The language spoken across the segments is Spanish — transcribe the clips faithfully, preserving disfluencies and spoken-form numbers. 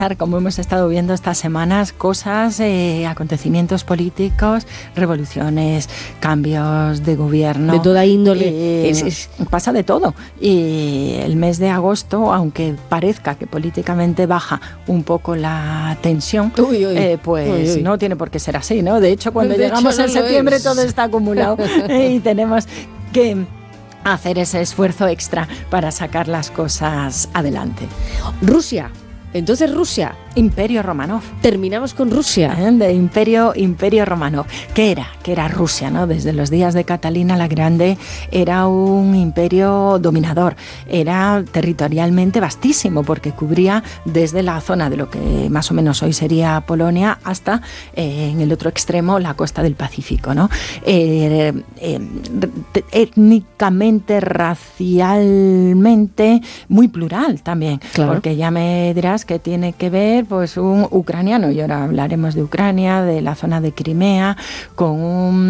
como hemos estado viendo estas semanas, cosas, eh, acontecimientos políticos, revoluciones, cambios de gobierno. De toda índole. Eh, es, es... Pasa de todo. Y el mes de agosto, aunque parezca que políticamente baja un poco la tensión, uy, uy, eh, pues uy, uy. no tiene por qué ser así, ¿no? De hecho, cuando de llegamos hecho, no en septiembre es. todo está acumulado y tenemos que hacer ese esfuerzo extra para sacar las cosas adelante. Rusia. Entonces Rusia. Imperio Romanov. Terminamos con Rusia. ¿Eh? De Imperio, Imperio Romanov. ¿Qué era? ¿Qué era Rusia, ¿no? Desde los días de Catalina la Grande era un imperio dominador. Era territorialmente vastísimo porque cubría desde la zona de lo que más o menos hoy sería Polonia hasta eh, en el otro extremo la costa del Pacífico, ¿no? Eh, eh, étnicamente, racialmente, muy plural también. Claro. Porque ya me dirás que tiene que ver pues un ucraniano, y ahora hablaremos de Ucrania, de la zona de Crimea, con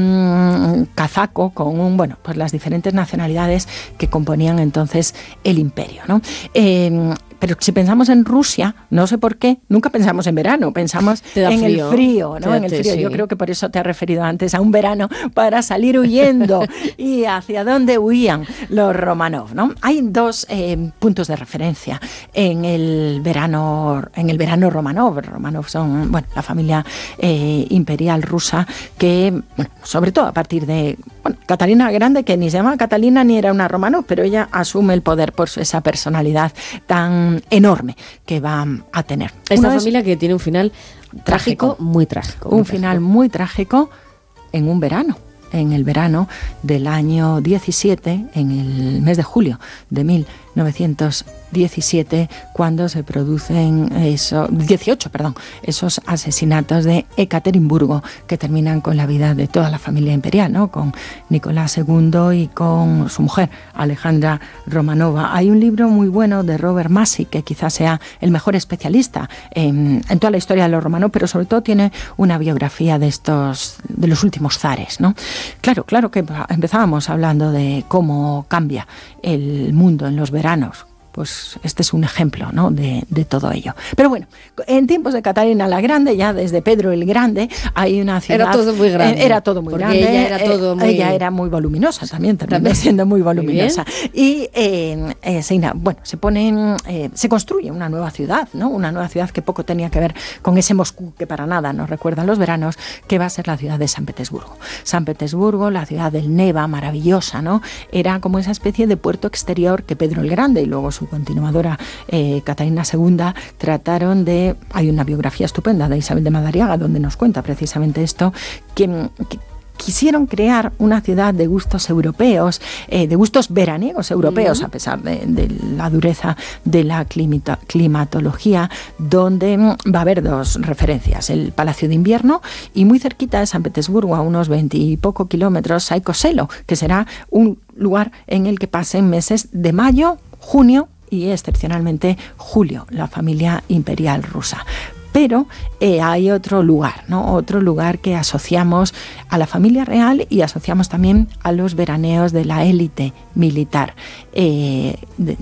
un kazaco, con un, bueno, pues las diferentes nacionalidades que componían entonces el imperio, ¿no? Eh, Pero si pensamos en Rusia, no sé por qué, nunca pensamos en verano, pensamos en frío. el frío, ¿no? Te, en el te, frío. sí. Yo creo que por eso te has referido antes a un verano para salir huyendo. ¿Y hacia dónde huían los Romanov, no? Hay dos eh, puntos de referencia en el verano, en el verano Romanov. Romanov son, bueno, la familia eh, imperial rusa que, bueno, sobre todo a partir de, bueno, Catalina la Grande, que ni se llama Catalina ni era una Romanov, pero ella asume el poder por esa personalidad tan enorme que va a tener. Esta Uno familia que tiene un final trágico, trágico, muy trágico. Un muy final trágico. muy trágico en un verano. En el verano del año diecisiete, en el mes de julio de mil novecientos diecisiete, cuando se producen esos, dieciocho, perdón, esos asesinatos de Ekaterimburgo que terminan con la vida de toda la familia imperial, ¿no? Con Nicolás segundo y con su mujer Alejandra Romanova. Hay un libro muy bueno de Robert Massey, que quizás sea el mejor especialista en, en toda la historia de los Romanov, pero sobre todo tiene una biografía de estos, de los últimos zares, ¿no? Claro, claro que empezábamos hablando de cómo cambia el mundo en los veranos. Pues este es un ejemplo, ¿no? de, de todo ello. Pero bueno, en tiempos de Catalina la Grande, ya desde Pedro el Grande, hay una ciudad... Era todo muy grande. Eh, era todo muy porque grande. ella era todo muy... Ella era muy voluminosa también, terminó ¿También? siendo muy voluminosa. Muy y eh, eh, se, bueno, se ponen, eh, se construye una nueva ciudad, ¿no? Una nueva ciudad que poco tenía que ver con ese Moscú que para nada nos recuerda los veranos, que va a ser la ciudad de San Petersburgo. San Petersburgo, la ciudad del Neva, maravillosa, ¿no? Era como esa especie de puerto exterior que Pedro el Grande y luego su continuadora eh, Catalina segunda trataron de... Hay una biografía estupenda de Isabel de Madariaga donde nos cuenta precisamente esto, que, que quisieron crear una ciudad de gustos europeos, eh, de gustos veraniegos europeos, uh-huh. a pesar de, de la dureza de la climata, climatología, donde va a haber dos referencias: el Palacio de Invierno y muy cerquita de San Petersburgo, a unos veinte y poco kilómetros, hay Koselo, que será un lugar en el que pasen meses de mayo, junio y excepcionalmente julio, la familia imperial rusa. Pero eh, hay otro lugar, ¿no? Otro lugar que asociamos a la familia real y asociamos también a los veraneos de la élite militar eh, de,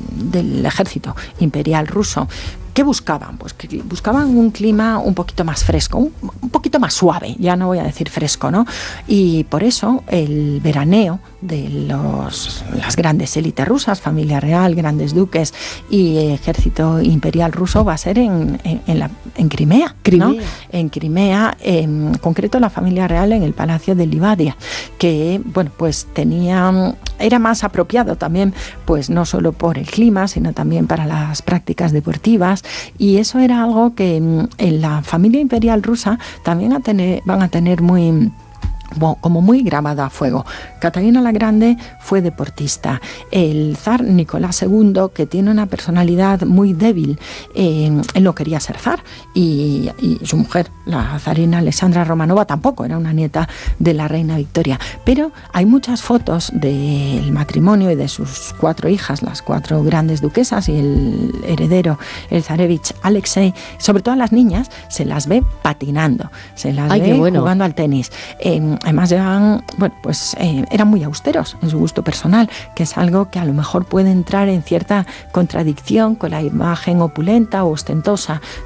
del ejército imperial ruso. ¿Qué buscaban? Pues que buscaban un clima un poquito más fresco, un, un poquito más suave, ya no voy a decir fresco, ¿no? Y por eso el veraneo de los, las grandes élites rusas, familia real, grandes duques y ejército imperial ruso, va a ser en, en, en, la, en Crimea, Crimea. ¿no? En Crimea, en concreto la familia real en el Palacio de Livadia, que, bueno, pues tenía... Era más apropiado también, pues no solo por el clima, sino también para las prácticas deportivas, y eso era algo que en la familia imperial rusa también a tener, van a tener muy... como muy grabada a fuego. Catalina la Grande fue deportista. El zar Nicolás segundo, que tiene una personalidad muy débil, eh, él no quería ser zar, y, y su mujer, la zarina Alexandra Romanova, tampoco, era una nieta de la reina Victoria. Pero hay muchas fotos del matrimonio y de sus cuatro hijas, las cuatro grandes duquesas y el heredero, el zarevich Alexei. Sobre todo a las niñas se las ve patinando, se las Ay, ve qué bueno. jugando al tenis. Eh, además llevaban, bueno, pues eh, eran muy austeros en su gusto personal, que es algo que a lo mejor puede entrar en cierta contradicción con la imagen opulenta o ostentosa